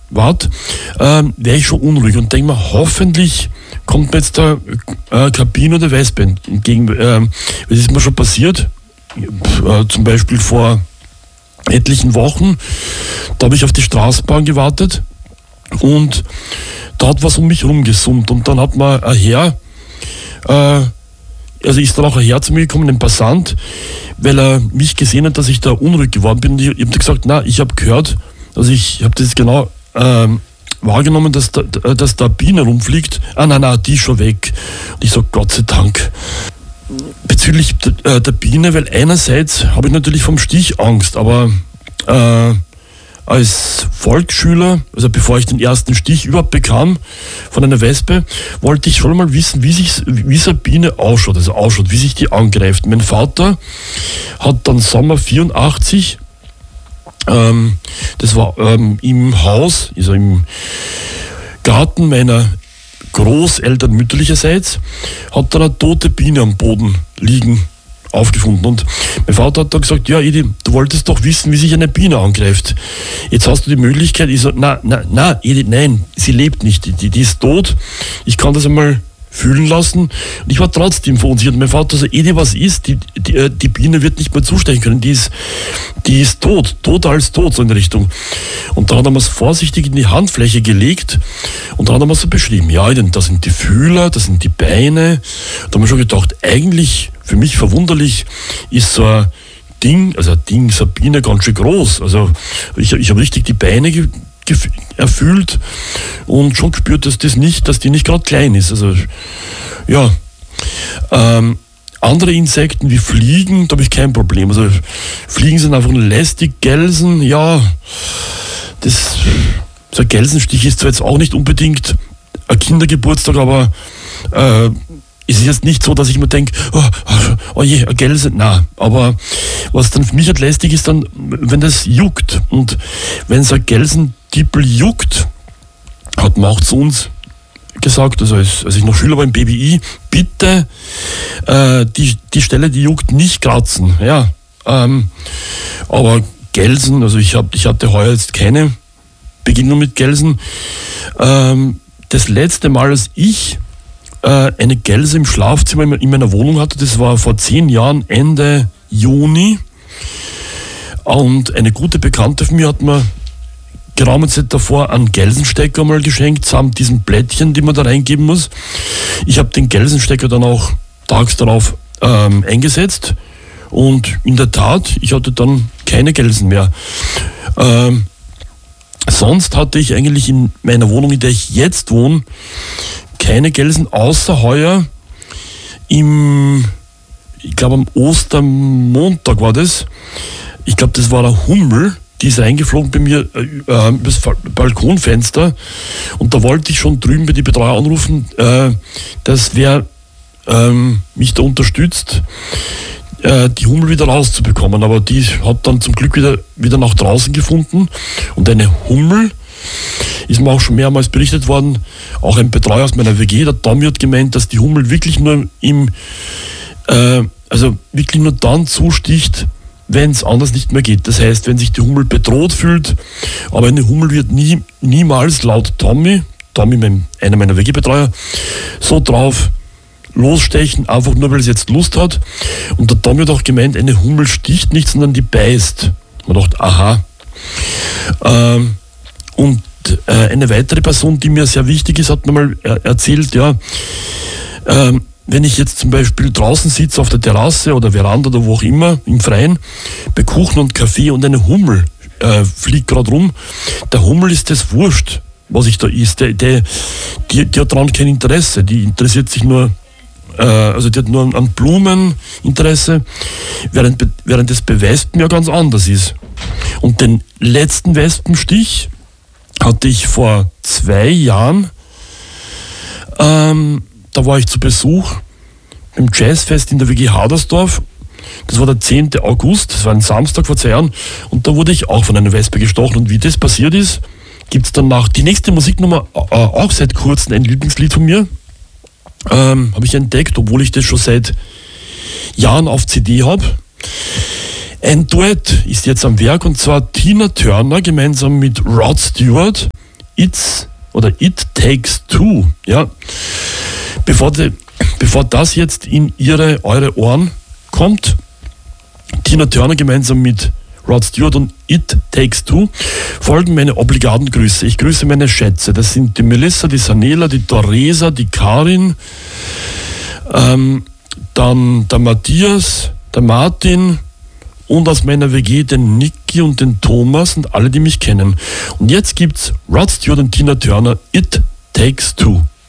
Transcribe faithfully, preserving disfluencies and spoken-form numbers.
wart, ähm, wäre ich schon unruhig und denke mir, hoffentlich kommt mir jetzt der äh, Kabine oder Wespe entgegen. Äh, das ist mir schon passiert, äh, zum Beispiel vor etlichen Wochen, da habe ich auf die Straßenbahn gewartet und da hat was um mich rumgesummt und dann hat mir ein Herr, äh, also ist dann auch ein Herr zu mir gekommen, ein Passant, weil er mich gesehen hat, dass ich da unruhig geworden bin. Und ich, ich habe gesagt, na, ich habe gehört, also ich habe das genau ähm, wahrgenommen, dass da, dass da eine Biene rumfliegt. Ah, nein, nein, die ist schon weg. Und ich so, Gott sei Dank. Bezüglich der, äh, der Biene, weil einerseits habe ich natürlich vom Stich Angst, aber äh, als Volksschüler, also bevor ich den ersten Stich überhaupt bekam von einer Wespe, wollte ich schon mal wissen, wie sich wie so eine Biene ausschaut, also ausschaut, wie sich die angreift. Mein Vater hat dann Sommer vierundachtzig, ähm, das war ähm, im Haus, also im Garten meiner Großeltern mütterlicherseits, hat dann eine tote Biene am Boden liegen aufgefunden. Und mein Vater hat dann gesagt, ja Edi, du wolltest doch wissen, wie sich eine Biene angreift. Jetzt hast du die Möglichkeit. Ich so, na, na, na, Edi, nein, sie lebt nicht, die, die ist tot. Ich kann das einmal fühlen lassen. Und ich war trotzdem verunsichert. Mein Vater so, Edi, was ist? Die, die, die Biene wird nicht mehr zustechen können. Die ist, die ist tot, toter als tot, so in der Richtung. Und dann hat er mir es vorsichtig in die Handfläche gelegt und dann hat er mir so beschrieben, ja, das sind die Fühler, das sind die Beine. Da haben wir schon gedacht, eigentlich für mich verwunderlich ist so ein Ding, also ein Ding, so eine Biene ganz schön groß. Also ich, ich habe richtig die Beine ge- gef- erfüllt und schon gespürt, dass das nicht, dass die nicht gerade klein ist. Also ja, ähm, andere Insekten wie Fliegen, da habe ich kein Problem. Also Fliegen sind einfach nur lästig, Gelsen, ja, das, so ein Gelsenstich ist zwar jetzt auch nicht unbedingt ein Kindergeburtstag, aber äh, es ist jetzt nicht so, dass ich mir denke, oh, oh je, eine Gelse, nein. Aber was dann für mich halt lästig ist, dann, wenn das juckt. Und wenn so ein Gelsentippel juckt, hat man auch zu uns gesagt, also als, als ich noch Schüler war im B B I, bitte äh, die, die Stelle, die juckt, nicht kratzen. Ja, ähm, aber Gelsen, also ich, hab, ich hatte heuer jetzt keine Begegnung mit Gelsen. Ähm, das letzte Mal, als ich eine Gelse im Schlafzimmer in meiner Wohnung hatte, das war vor zehn Jahren, Ende Juni. Und eine gute Bekannte von mir hat mir geraume Zeit davor einen Gelsenstecker mal geschenkt, samt diesen Blättchen, die man da reingeben muss. Ich habe den Gelsenstecker dann auch tags darauf ähm, eingesetzt und in der Tat, ich hatte dann keine Gelsen mehr. Ähm, sonst hatte ich eigentlich in meiner Wohnung, in der ich jetzt wohne, keine Gelsen, außer heuer im, ich glaube am Ostermontag war das, ich glaube das war eine Hummel, die ist eingeflogen bei mir äh, übers Balkonfenster und da wollte ich schon drüben bei die Betreuer anrufen, äh, dass wer ähm, mich da unterstützt, äh, die Hummel wieder rauszubekommen, aber die hat dann zum Glück wieder, wieder nach draußen gefunden und eine Hummel, ist mir auch schon mehrmals berichtet worden, auch ein Betreuer aus meiner W G, der Tommy hat gemeint, dass die Hummel wirklich nur im, äh, also wirklich nur dann zusticht, wenn es anders nicht mehr geht. Das heißt, wenn sich die Hummel bedroht fühlt, aber eine Hummel wird nie, niemals laut Tommy, Tommy, mein, einer meiner W G-Betreuer, so drauf losstechen, einfach nur, weil es jetzt Lust hat. Und der Tommy hat auch gemeint, eine Hummel sticht nicht, sondern die beißt. Man dachte, aha. Ähm, Und äh, eine weitere Person, die mir sehr wichtig ist, hat mir mal äh, erzählt, ja, ähm, wenn ich jetzt zum Beispiel draußen sitze auf der Terrasse oder Veranda oder wo auch immer, im Freien, bei Kuchen und Kaffee und eine Hummel äh, fliegt gerade rum, der Hummel ist das wurscht, was ich da isst. Der, der, die, die hat daran kein Interesse, die interessiert sich nur, äh, also die hat nur an Blumen Interesse, während, während das bei Wespen ja ganz anders ist. Und den letzten Wespenstich hatte ich vor zwei Jahren, ähm, da war ich zu Besuch im Jazzfest in der W G Hadersdorf. Das war der zehnten August, das war ein Samstag vor zwei Jahren und da wurde ich auch von einer Wespe gestochen und wie das passiert ist, gibt es danach die nächste Musiknummer, äh, auch seit kurzem ein Lieblingslied von mir, ähm, habe ich entdeckt, obwohl ich das schon seit Jahren auf C D habe. Ein Duett ist jetzt am Werk und zwar Tina Turner gemeinsam mit Rod Stewart. It's oder It Takes Two. Ja? Bevor, die, bevor das jetzt in ihre, eure Ohren kommt, Tina Turner gemeinsam mit Rod Stewart und It Takes Two, folgen meine obligaten Grüße. Ich grüße meine Schätze. Das sind die Melissa, die Sanela, die Theresa, die Karin, ähm, dann der Matthias, der Martin und aus meiner W G den Niki und den Thomas und alle, die mich kennen. Und jetzt gibt's Rod Stewart und Tina Turner, It Takes Two.